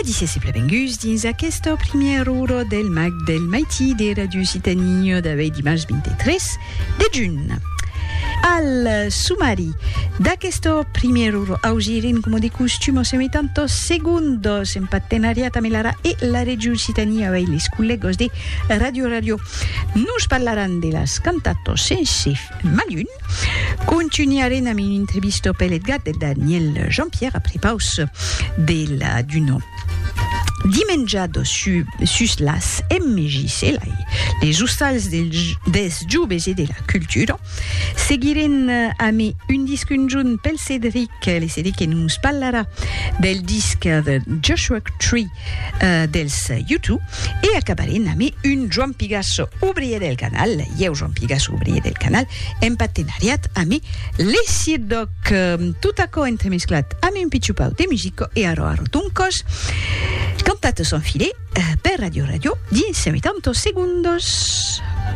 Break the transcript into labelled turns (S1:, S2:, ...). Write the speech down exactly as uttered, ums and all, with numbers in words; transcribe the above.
S1: dicesse plebengus dins aquesta primera hora del mag del Maiti de Radio Citania d'avui dimarts vint-i-tres de juny. Al sumari d'aquesta primera hora augirin, come di costume, semittantos segundos en partenariat amb l'Ara e la Regió Citania avec les collegos de Radio Radio. Nos parlaran de las cantatos sense malun. Continuaren amb une entrevista pelet gat de Daniel Jean-Pierre après pause de la Duno. Dimenjado su, sus las M J C, les justals del, des joves et de la culture. Seguiren amb un disc conjunt pel Cédric, le Cédric que nous parlarà del disc de Joshua Tree uh, dels U dos et acabaren amb un Joan Pigasso ouvrier del canal, eu Joan Pigasso ouvrier del canal, en partenariat amb les Cirdoc, tot això entremesclat amb un pitjor pau de musica e aro aro tuncos. Cantato son filé per Radio Radio di semittantos segundos.